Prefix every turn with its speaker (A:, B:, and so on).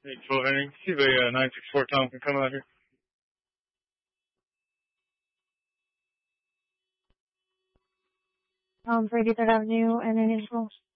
A: 812 Henry. See if a 964 Tom can come out here.
B: For 83rd Avenue and Indian School.